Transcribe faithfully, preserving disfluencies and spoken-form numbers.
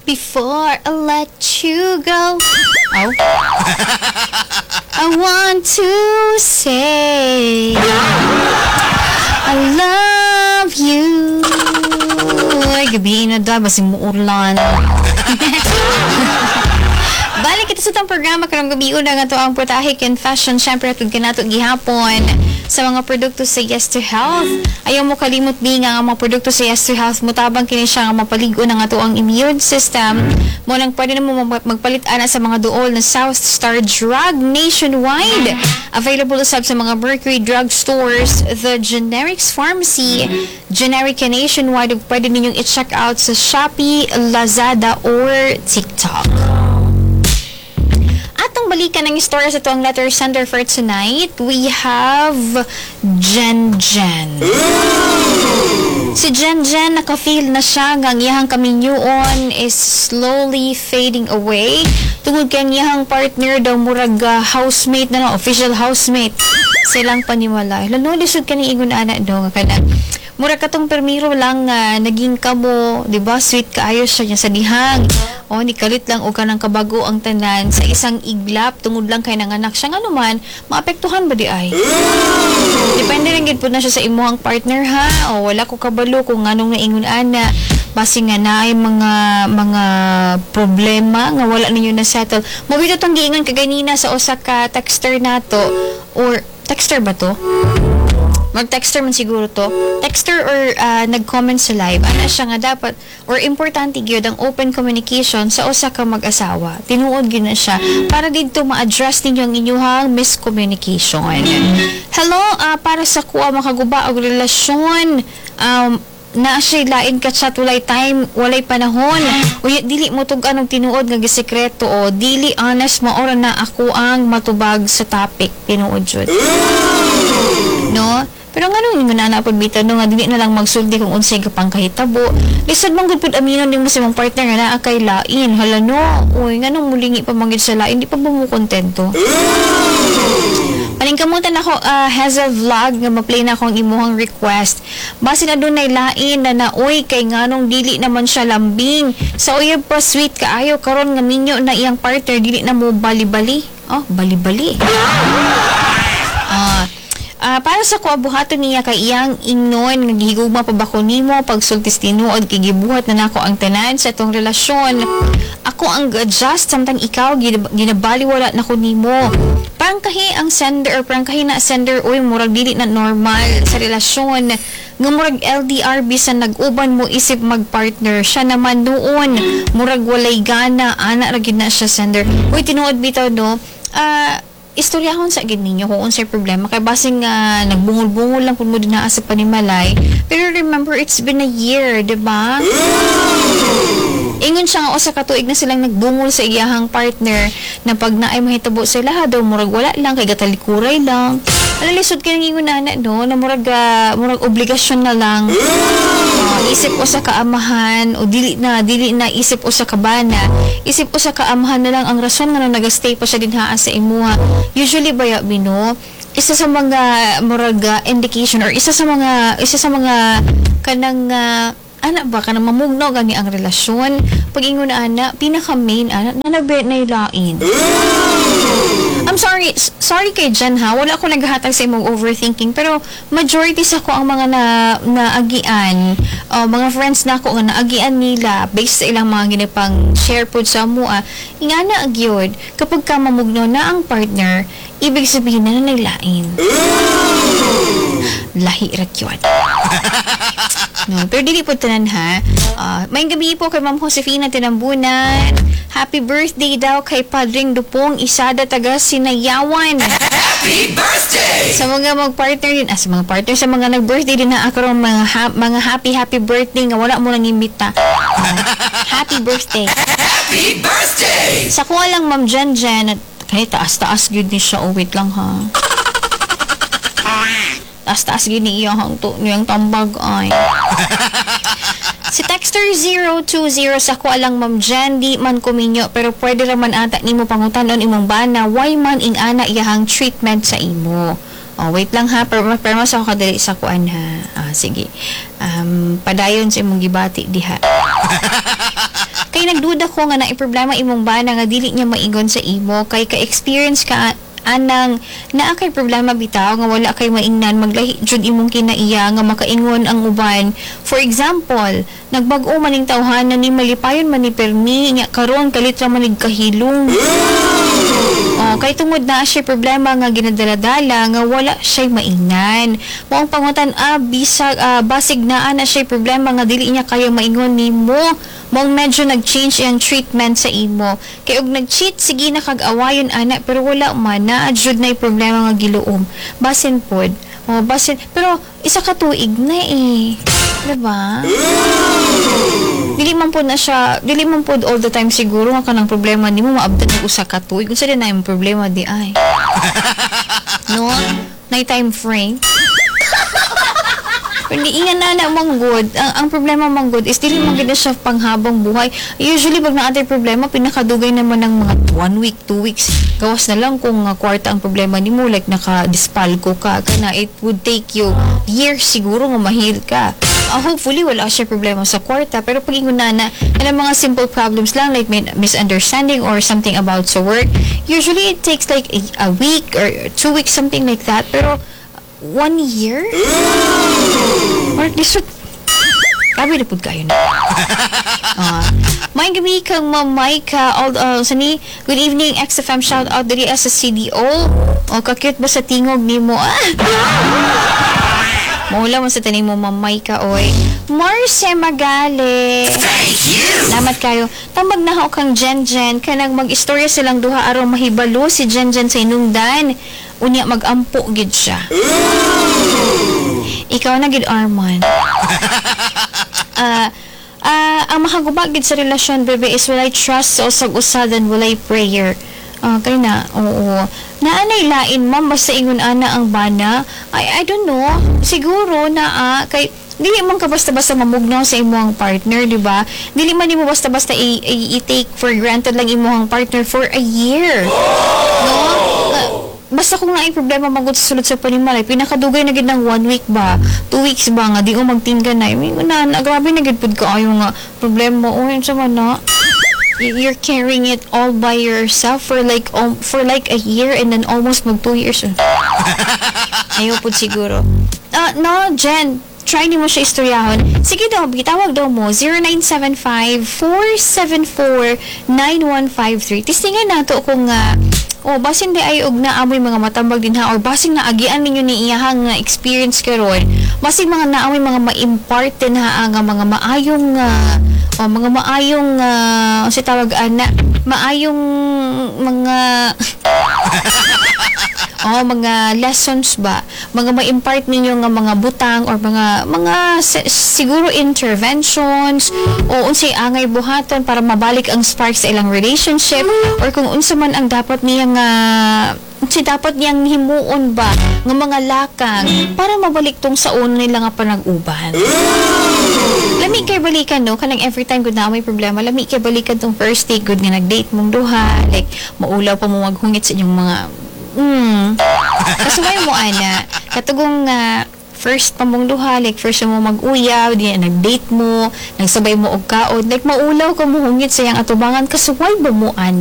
before I let you go. Oh. I want to say I love you. Ay, gabi na da, basing muurlan. Balik kita sa itong programa karong gabi una nga to ang Putahe Confession. Siyempre atod ka nato gihapon sa mga produkto sa Yes to Health. Ayaw mo kalimot di nga nga mga produkto sa Yes to Health mutabang kini siya nga mapaligo na nga to ang immune system. Mo nang pwede na mo magpalit ana sa mga duol na South Star Drug nationwide. Available usab sa mga Mercury Drug Stores, the Generics Pharmacy, Generica nationwide. Pwede ninyong i-check out sa Shopee, Lazada, or TikTok. Atong balikan ng istorya sa tuwang letter sender for tonight, we have Jen Jen. Si Jen Jen, naka-feel na siya nga ang iyahang kaminyuon is slowly fading away. Tungod kay ang iyahang partner daw murag uh, housemate na lang, official housemate. Silang paniwala. Lalo, lisod ka ni Ingon Ana daw nga kana. Mura katong permiro lang nga uh, naging kamo, di ba? Sweet kaayo siya niya sa dihang. O, ni kalit lang o ka ng kabago ang tanan sa isang iglap tungod lang kay nanganak siya. Nga naman, maapektuhan ba di ay? Depende rin gid po na siya sa imuhang partner ha. O, wala ko kabalo kung anong naingon ana. Basi nga na ay mga mga problema nga wala ninyo na settle. Mabito tong giingon kaganina sa usa ka texter nato or texter ba to? Mag-texter man siguro to. Texter or uh, nag-comment sa live. Ano siya nga dapat, or importante gyud ang open communication sa usa ka mag-asawa. Tinuod gyud na siya para dito ma-address ninyo ang inyong miscommunication. Hello, uh, para sa kuha makaguba og relasyon, um, na siya lain ka chat, walay time, walay panahon. Uy, dili mo tug anong tinuod nga gisekreto o dili honest maora na ako ang matubag sa topic tinuod jud. No? Pero nga nung nga na pagbita no nga dili na lang magsulti kung unsay ka pang kahitabo. Lisod man gud pud aminon ning mo sa imong partner nga naa kay lain. Hala no. Uy, nga nung mulingi pa manggid sa lain, di pa ba mo kontento? Paningkamutan ako uh, has a vlog nga ma-play na akong imuhang request. Base na dunay lain na naoy kay nganong dili naman siya lambing. Sa uyab pa sweet kaayo karon nga minyo na iyang partner dili na mo bali-bali. Oh, bali-bali. Ah, Uh, para sa kuabuhaton niya kay iyang ingnon nga gihigugma pa ba ko nimo pagsultis tinuod kay gibuhat na nako ang tanan sa itong relasyon. Ako ang adjust samtang ikaw ginabaliwala na ko nimo. Prangkahi ang sender or prangkahi na sender oy murag dili na normal sa relasyon nga murag L D R bisan nag-uban mo isip magpartner siya naman noon murag walay gana ana ra gid na siya sender. Oy tinuod bitaw no. Ah uh, istoryahon sa gid ninyo kung unsay problema kay basing nga uh, nagbungol-bungol lang pud mo dinaa sa panimalay. Pero remember it's been a year, di ba? Ingon siya nga usa ka tuig na silang nagbungol sa iyahang partner na pag naay mahitabo sila daw murag wala lang kay gatalikuray lang. Alalisod kay ingon na no na murag uh, murag obligasyon na lang. Uh, isip usa ka amahan o dili na dili na isip usa ka bana. Isip usa ka amahan na lang ang rason nga nagastay pa siya dinhaa sa imuha. Usually baya bino isa sa mga murag uh, indication or isa sa mga isa sa mga kanang uh, ana ba kanang mamugno gani ang relasyon pag-ingon na ana pinaka main ana na nagbe na ilain. I'm sorry sorry kay Jen ha wala ako naghahatag sa imong overthinking pero majority sa ko ang mga na naagian uh, mga friends na ko nga naagian nila based sa ilang mga ginipang share pod sa mua ingana agyod kapag ka mamugno na ang partner ibig sabihin na naglain. Lahi ra yun. No, pero dili po tanan ha. Uh, may gabi po kay Ma'am Josefina Tinambunan. Happy birthday daw kay Padring Dupong Isada taga Sinayawan. Happy birthday! Sa mga mag-partner din, ah, sa mga partner, sa mga nag-birthday din na ako mga, ha- mga happy happy birthday nga wala mo nang imita. Uh, happy birthday. Happy birthday! Sa kuha lang Ma'am Jen Jen at kaya taas-taas yun din siya. Oh, wait lang ha. Taas-taas yun ni iyang hangto niyang tambag ay. Si Texter zero two zero sa ko alang Ma'am Jen, di man kuminyo pero pwede raman ata nimo pangutanon imong bana why man ing ana iyahang treatment sa imo. Oh, wait lang ha, pero pero mas ako kadali sa kuan ha. Ah, sige. Um, padayon sa imong gibati diha. Kay nagduda ko nga na problema imong bana nga dili niya maingon sa imo kay ka-experience ka anang naa kay problema bitaw nga wala kay maingnan maglahi jud imong kinaiya nga makaingon ang uban. For example, nagbag-o maning tawhanan ni malipayon man ni permi nya karon kalitra man nig kahilong. Oh, kay tungod na siya problema nga ginadaladala nga wala siya maingnan. Moong pangutan ah bisag ah, basig naa na siya problema nga dili niya kayo maingon nimo. Mong medyo nag-change ang treatment sa imo. Kay og nag-cheat sige na kag-awayon ana pero wala man na adjud na problema nga giluom. Basin pod. Oh, basin pero isa ka tuig na eh. Diba? Dili man pod na siya, dili man pod all the time siguro nga kanang problema nimo maabtan og usa ka tuig. Unsa din na yung problema di ay? No? Nay time frame. Hindi ingan na na manggod. Ang, ang problema manggod is dili man gid siya panghabang buhay. Usually pag naatay problema pinakadugay naman ng mga one week, two weeks. Gawas na lang kung uh, kwarta ang problema nimo like naka-dispalco ka kana it would take you years siguro nga mahil ka. Uh, hopefully wala siya problema sa kwarta pero pag ingon na na na mga simple problems lang like may misunderstanding or something about sa work, usually it takes like a, a week or two weeks something like that pero one year? Or at least, grabe na po kayo na. Uh, may gabi kang mamay ka, all, uh, sani, good evening, X F M, shout out dali sa C D O. O, kakute ba sa tingog ni mo? Ah! Maula mo sa tanim mo, mamay ka, oy. Marce Magale. Thank you. Salamat kayo. Tamag na ako kang Jen Jen. Kanang mag-istorya silang duha araw mahibalo si Jen Jen sa inungdan. Unya mag-ampo gid siya. Ikaw na gid Arman. Ah, uh, ang makaguma gid sa relasyon bebe is walay trust sa usag-usad and walay prayer. Ah, kay na. Oo. Naanay lain ma'am basta ingon ana ang bana. I I don't know. Siguro na ah, kay dili man ka basta-basta mamugnaw sa imong partner, di ba? Dili man nimo basta-basta i- i- i-take for granted lang imong partner for a year. No? Uh, basta kung naay problema magud sa sulod sa panimalay, pinakadugay na gid ng one week ba, two weeks ba nga di ko magtingga na. I mean, na, na grabe na gid pud kaayo nga problema o yun sa man you're carrying it all by yourself for like um, for like a year and then almost mag two years. Ayaw po siguro. Uh, no, Jen, try ni mo siya istoryahon. Sige daw, bitawag daw mo zero nine seven five, four seven four, nine one five three. Tistingan nato kung uh, oh, basing di ay og naamoy mga matambag din ha or basing naagian ninyo ni iyahang uh, experience karon. Basing mga naamoy mga ma-impart din ha nga mga maayong uh, oh, mga maayong uh, si tawag ana, maayong mga oh, mga lessons ba, mga ma-impart ninyo nga mga butang or mga mga si- siguro interventions o unsay angay buhaton para mabalik ang spark sa ilang relationship or kung unsa man ang dapat niya nga unsay dapat niyang himuon ba nga mga lakang para mabalik tong sa una nila nga panag-uban. Lami kay balikan no kanang every time gud na may problema lami kay balikan tong first date gud nga nag-date mong duha like maulaw pa mo maghungit sa inyong mga Hmm. Kasumay mo, ana. Katugong uh, first pa mong duha, like first mo mag-uyaw, di nag-date mo, nagsabay mo og kaon, like maulaw ka mo hungit sa iyang atubangan, kasumay ba mo, ana?